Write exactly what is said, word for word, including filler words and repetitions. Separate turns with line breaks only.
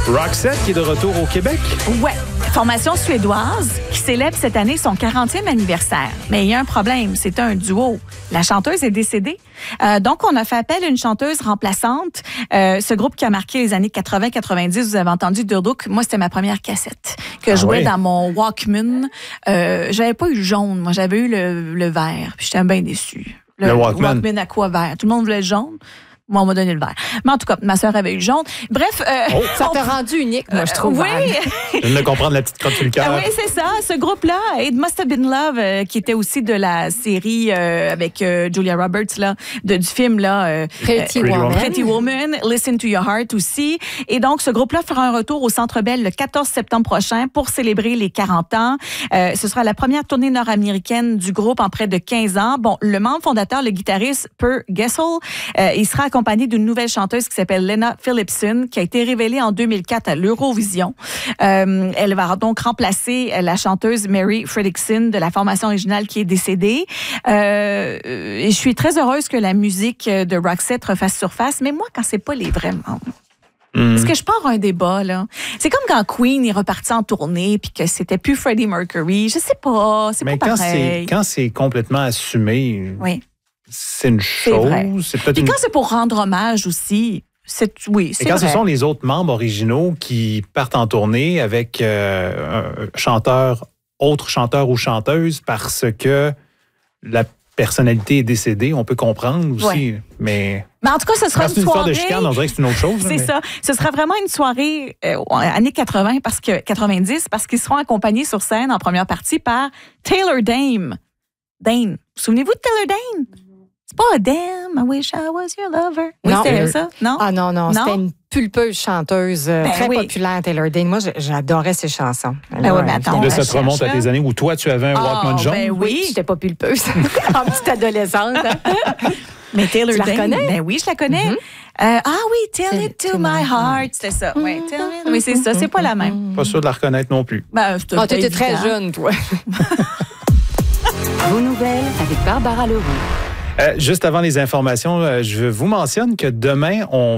Roxette qui est de retour au Québec.
Ouais, formation suédoise qui célèbre cette année son quarantième anniversaire. Mais il y a un problème, c'est un duo. La chanteuse est décédée. Euh, donc, on a fait appel à une chanteuse remplaçante. Euh, ce groupe qui a marqué les années quatre-vingts quatre-vingt-dix, vous avez entendu Durduk. Moi, c'était ma première cassette que je
Ah
jouais
oui?
dans mon Walkman. Euh, j'avais pas eu le jaune, moi, j'avais eu le, le vert. Puis j'étais bien déçue.
Le, le Walkman.
Walkman à quoi vert? Tout le monde voulait le jaune. Moi, on m'a donné le vert. Mais en tout cas, ma sœur avait eu le jaune. Bref. Euh,
oh, ça t'a rendu unique, moi, je trouve.
Oui.
Je viens de comprendre la petite crotte sur le cœur.
Oui, c'est ça. Ce groupe-là, It Must Have Been Love, euh, qui était aussi de la série euh, avec euh, Julia Roberts, là, de, du film là, euh,
Pretty,
Pretty
Woman.
Pretty Woman, Listen to Your Heart aussi. Et donc, ce groupe-là fera un retour au Centre Bell le quatorze septembre prochain pour célébrer les quarante ans. Euh, ce sera la première tournée nord-américaine du groupe en près de quinze ans. Bon, le membre fondateur, le guitariste Per Gessel, euh, il sera accompagné d'une nouvelle chanteuse qui s'appelle Lena Phillipson, qui a été révélée en deux mille quatre à l'Eurovision. Euh, elle va donc remplacer la chanteuse Mary Fredriksson de la formation originale qui est décédée. Euh, et je suis très heureuse que la musique de Roxette refasse surface, mais moi, quand c'est pas les vrais membres.
Mm.
Est-ce que je pars un débat, là? C'est comme quand Queen est reparti en tournée puis que c'était plus Freddie Mercury. Je sais pas, c'est
Mais
pas
quand
pareil.
c'est, quand c'est complètement assumé,
Oui.
c'est une
C'est vrai.
chose. C'est peut-être
Puis
une...
quand c'est pour rendre hommage aussi, c'est oui, c'est
Et quand
vrai.
ce sont les autres membres originaux qui partent en tournée avec euh, un chanteur, autre chanteur ou chanteuse parce que la personnalité est décédée, on peut comprendre aussi.
Ouais.
Mais
Mais en tout cas, ce sera
quand
une
c'est une histoire
soirée.
de chicane, on dirait que c'est une autre chose.
C'est
mais...
ça. Ce sera vraiment une soirée euh, années quatre-vingts parce que quatre-vingt-dix parce qu'ils seront accompagnés sur scène en première partie par Taylor Dane. Dane. Souvenez-vous de Taylor Dane? C'est pas Damn, I wish I was your lover. Oui,
Non.
c'était
Euh,
ça, non?
Ah non, non,
Non?
c'était une pulpeuse chanteuse euh,
Ben
très
oui.
populaire, Taylor Dane. Moi, j'adorais ses chansons.
Ben oui, mais attends,
Là,
on
ça
la
te remonte
cherche,
à tes
là.
années où toi, tu avais un
Ah,
Walkman jaune.
ben
Oui,
oui.
j'étais pas pulpeuse. En petite adolescente. hein.
Mais Taylor
Tu la
Dane.
reconnais?
Ben oui, je la connais. Euh, ah oui, Tell it to my heart. C'était ça. Oui, tell it- oui, c'est ça. C'est pas la même.
Pas sûr de la reconnaître non plus.
Ben, c'est
Oh, t'étais
évident.
très jeune, toi.
Vos nouvelles avec Barbara Leroux.
Euh, juste avant les informations, euh, je vous mentionne que demain, on